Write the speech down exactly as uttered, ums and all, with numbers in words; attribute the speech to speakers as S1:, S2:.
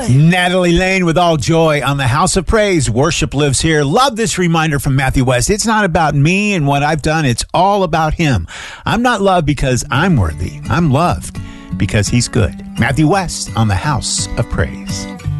S1: joy.
S2: Natalie Lane with All Joy on the House of Praise. Worship lives here. Love this reminder from Matthew West. It's not about me and what I've done. It's all about him. I'm not loved because I'm worthy. I'm loved because he's good. Matthew West on the House of Praise.